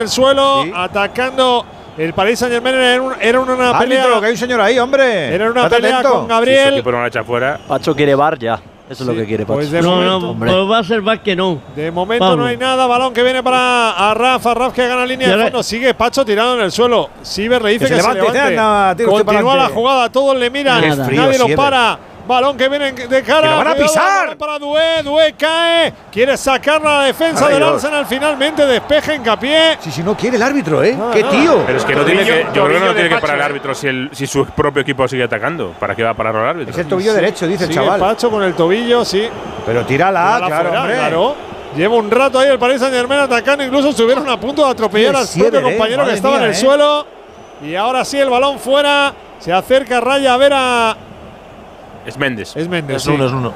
el suelo, sí, atacando el Paris Saint-Germain. Era una pelea. Árbitro, que hay un señor ahí, hombre. Era una Estate pelea atento. con Gabriel. Si su equipo no la echa fuera. Pacho quiere VAR ya. Eso es lo que quiere Pacho. Pues de No, momento, pues va a ser VAR que no. de momento Vamos. no hay nada. Balón que viene para Arraf que gana línea de fondo. Sigue Pacho tirado en el suelo. Siever le dice que se levante. Anda, tira usted Continúa para la adelante. jugada, todos le miran. Nada. Frío, Nadie lo Siever. para. Balón que viene de cara. ¡Que lo van a Cuidado, pisar! balón para Doué. Doué cae. Quiere sacar la defensa Ay, del Dios. Arsenal. Finalmente despeja hincapié. Si no quiere el árbitro, ¿eh? No, ¡Qué no. tío! Pero es que no tiene que. Yo creo que no tobillo tiene de que parar el Pacho, árbitro si su propio equipo sigue atacando. ¿Para qué va a parar el árbitro? Es el tobillo derecho, dice el Sigue chaval. Pacho con el tobillo, sí. Pero tírala, Tírala claro, fuera, hombre. claro. Lleva un rato ahí el Paris Saint-Germain atacando. Incluso estuvieron a punto de atropellar al Siever, propio compañero que madre estaba mía, en el suelo. Y ahora sí, el balón fuera. Se acerca Raya a ver a. Es Méndez. Es Méndez. Es sí. uno, es uno.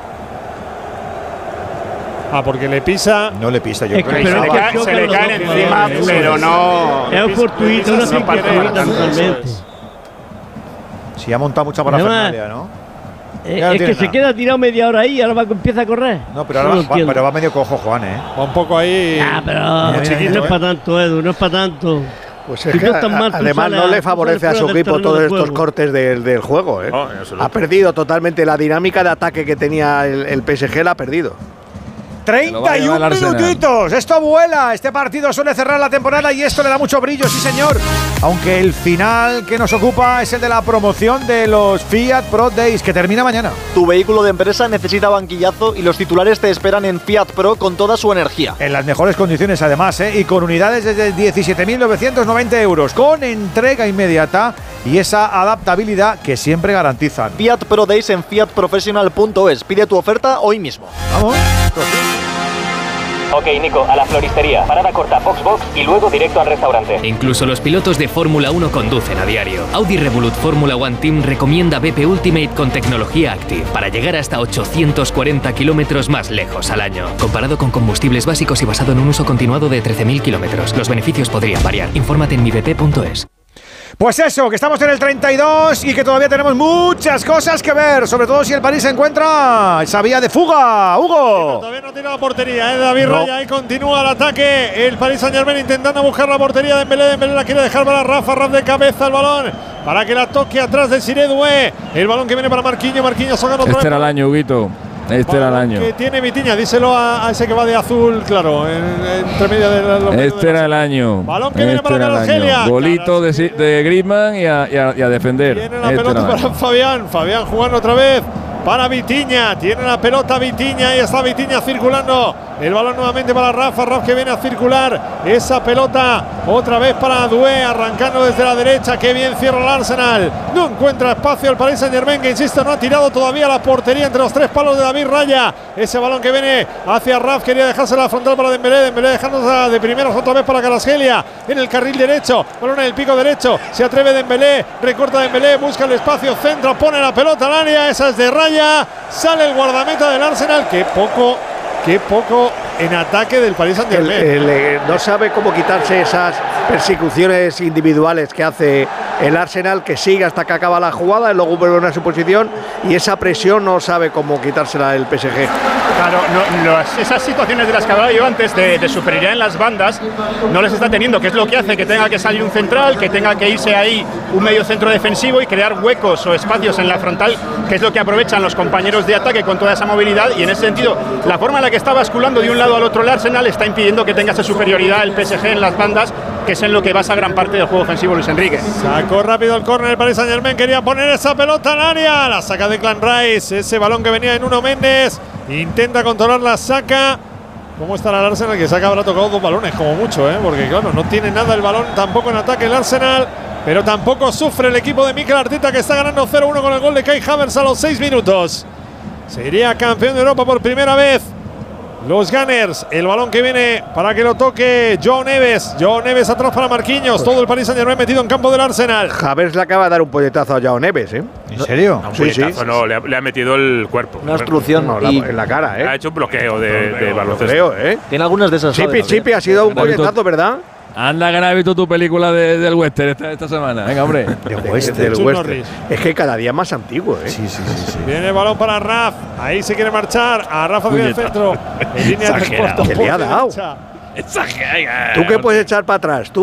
Ah, porque le pisa. No le pisa, yo Es que creo. pero Se es le, que se chocan le los caen dos encima, jugadores. pero no. Es fortuito, una Pisa sin fortuita querer, totalmente. eso Si ha montado mucha Además, parafernalia, ¿no? Ya no Es tiene que se nada. queda tirado media hora ahí y ahora empieza a correr. No, pero No ahora lo va, entiendo. pero va medio cojo, Juan, ¿eh? Va un poco ahí. Ah, pero Mira, no es para tanto, Edu, no es para tanto. Pues Si es que tú estás mal, tú además sales no a- le tú favorece sales a su fuera del equipo terreno todos de estos juego. cortes del juego. No, en absoluto. Ha perdido totalmente la dinámica de ataque que tenía el PSG, la ha perdido. Lo va a llevar 31 el Arsenal. minutitos. Esto vuela. Este partido suele cerrar la temporada y esto le da mucho brillo, sí señor. Aunque el final que nos ocupa es el de la promoción de los Fiat Pro Days, que termina mañana. Tu vehículo de empresa necesita banquillazo y los titulares te esperan en Fiat Pro con toda su energía. En las mejores condiciones además, y con unidades desde 17.990 euros, con entrega inmediata y esa adaptabilidad que siempre garantizan. Fiat Pro Days en fiatprofessional.es. Pide tu oferta hoy mismo. Vamos. Ok, Nico, a la floristería. Parada corta, box y luego directo al restaurante. Incluso los pilotos de Fórmula 1 conducen a diario. Audi Revolut Fórmula One Team recomienda BP Ultimate con tecnología Active para llegar hasta 840 kilómetros más lejos al año. Comparado con combustibles básicos y basado en un uso continuado de 13.000 kilómetros, los beneficios podrían variar. Infórmate en mibp.es. Pues eso, que estamos en el 32 y que todavía tenemos muchas cosas que ver, sobre todo si el París se encuentra esa vía de fuga. Hugo. Todavía no tiene la portería, David Raya. Ahí continúa el ataque. El Paris Saint-Germain intentando buscar la portería de Dembélé. Dembélé la quiere dejar para Rafa de cabeza el balón para que la toque atrás de Siré Doué. El balón que viene para Marquinhos. Marquinhos saca otra vez. Este era el año, Huguito. Este era el año. Que tiene Vitinha, díselo a ese que va de azul, claro, entre medio de los. Este era el año. Balón que viene Este para era el Kvaratskhelia. año. Golito de Griezmann y a defender. Tiene la Este pelota era el para año. Fabián. Fabián jugando otra vez para Vitinha. Tiene la pelota Vitinha y está Vitinha circulando. El balón nuevamente para Rafa que viene a circular esa pelota otra vez para Doué, arrancando desde la derecha. Qué bien cierra el Arsenal. No encuentra espacio el Paris Saint-Germain, que insisto, no ha tirado todavía la portería entre los tres palos de David Raya. Ese balón que viene hacia Raf, quería dejarse la frontal para Dembélé. Dembélé dejándose de primeros otra vez para Kvaratskhelia en el carril derecho. Balón en el pico derecho. Se atreve Dembélé, recorta Dembélé, busca el espacio, centra, pone la pelota al área. Esa es de Raya. Sale el guardameta del Arsenal. Qué poco en ataque del Paris Saint-Germain. No sabe cómo quitarse esas persecuciones individuales que hace el Arsenal, que sigue hasta que acaba la jugada y luego vuelve a su posición, y esa presión no sabe cómo quitársela el PSG. Claro, esas situaciones de las que hablaba yo antes de superioridad en las bandas no les está teniendo, que es lo que hace que tenga que salir un central, que tenga que irse ahí un medio centro defensivo y crear huecos o espacios en la frontal, que es lo que aprovechan los compañeros de ataque con toda esa movilidad. Y en ese sentido, la forma en la que está basculando de un lado al otro el Arsenal está impidiendo que tenga esa superioridad el PSG en las bandas, que es en lo que basa gran parte del juego ofensivo Luis Enrique. Sacó rápido el córner el Paris Saint-Germain, quería poner esa pelota al área, la saca de Declan Rice, ese balón que venía de Nuno Méndez, intenta controlar la saca. ¿Cómo estará el Arsenal? Que saca, habrá tocado dos balones como mucho, porque claro, no tiene nada el balón tampoco en ataque el Arsenal, pero tampoco sufre el equipo de Mikel Arteta, que está ganando 0-1 con el gol de Kai Havertz a los 6 minutos. Sería campeón de Europa por primera vez los Gunners. El balón que viene para que lo toque Joao Neves. Joao Neves atrás para Marquinhos. Todo el Paris Saint-Germain metido en campo del Arsenal. Havertz le acaba de dar un puñetazo a Joao Neves, ¿eh? ¿En serio? No, un Sí, sí. puñetazo, no, le ha metido el cuerpo. Una obstrucción. No, y en la cara, ¿eh? Ha hecho un bloqueo de Lo baloncesto. creo, ¿eh? tiene algunas de esas. Chipi, ha sido un puñetazo, ¿verdad? Anda, que no has visto tu película del western esta semana. Venga, hombre. Del Chuck western. Norris. Es que cada día más antiguo, ¿eh? Sí. Viene el balón para Raf. Ahí se quiere marchar. A Rafa hacia el centro. En línea de tres Exagerado. cuartos ¿Qué por le ha dado? derecha. ¿Tú qué puedes echar para atrás? ¿Tú